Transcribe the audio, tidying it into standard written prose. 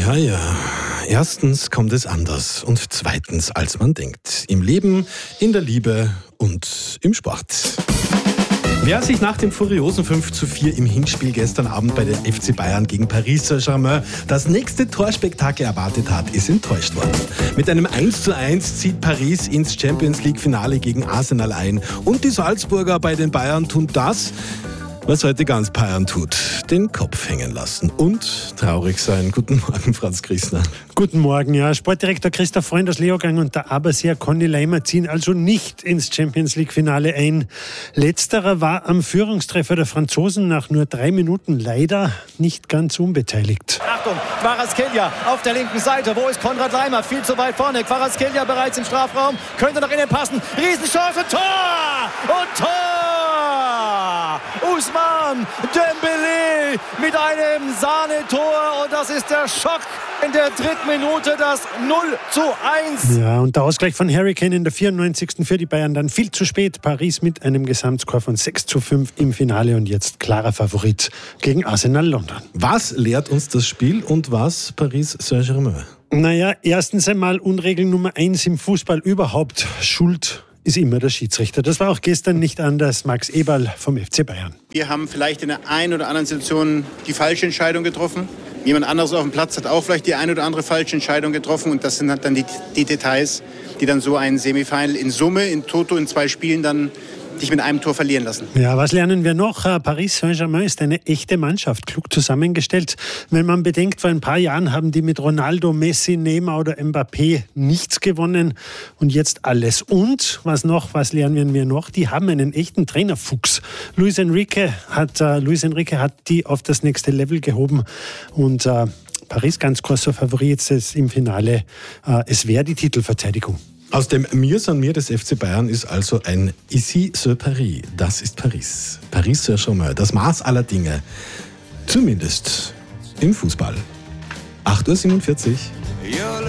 Ja. Erstens kommt es anders und zweitens, als man denkt. Im Leben, in der Liebe und im Sport. Wer sich nach dem furiosen 5:4 im Hinspiel gestern Abend bei den FC Bayern gegen Paris Saint-Germain das nächste Torspektakel erwartet hat, ist enttäuscht worden. Mit einem 1:1 zieht Paris ins Champions-League-Finale gegen Arsenal ein. Und die Salzburger bei den Bayern tun das, was heute ganz Bayern tut, den Kopf hängen lassen und traurig sein. Guten Morgen, Franz Grissner. Guten Morgen, ja. Sportdirektor Christoph Freund aus Leogang und der Aberseer Conny Leimer ziehen also nicht ins Champions-League-Finale ein. Letzterer war am Führungstreffer der Franzosen nach nur 3 Minuten leider nicht ganz unbeteiligt. Achtung, Kvaratskhelia auf der linken Seite. Wo ist Konrad Leimer? Viel zu weit vorne. Kvaratskhelia bereits im Strafraum. Könnte nach innen passen. Riesenchance. Tor! Und Tor! Ousmane Dembélé mit einem Sahnetor. Und das ist der Schock in der 3. Minute, das 0:1. Ja, und der Ausgleich von Harry Kane in der 94. für die Bayern dann viel zu spät. Paris mit einem Gesamtscore von 6:5 im Finale und jetzt klarer Favorit gegen Arsenal London. Was lehrt uns das Spiel und was Paris Saint-Germain? Naja, erstens einmal Unregel Nummer 1 im Fußball überhaupt. Schuld ist immer der Schiedsrichter. Das war auch gestern nicht anders. Max Eberl vom FC Bayern. Wir haben vielleicht in der einen oder anderen Situation die falsche Entscheidung getroffen. Jemand anderes auf dem Platz hat auch vielleicht die eine oder andere falsche Entscheidung getroffen. Und das sind halt dann die Details, die dann so ein Semifinal in Summe, in Toto, in 2 Spielen dann dich mit einem Tor verlieren lassen. Ja, was lernen wir noch? Paris Saint-Germain ist eine echte Mannschaft, klug zusammengestellt. Wenn man bedenkt, vor ein paar Jahren haben die mit Ronaldo, Messi, Neymar oder Mbappé nichts gewonnen und jetzt alles. Und was lernen wir noch? Die haben einen echten Trainerfuchs. Luis Enrique hat die auf das nächste Level gehoben und Paris ganz großer Favorit jetzt im Finale. Es wäre die Titelverteidigung. Aus dem Mir san mir des FC Bayern ist also ein Ici ce Paris. Das ist Paris. Paris Saint-Germain. Das Maß aller Dinge. Zumindest im Fußball. 8:47 Uhr.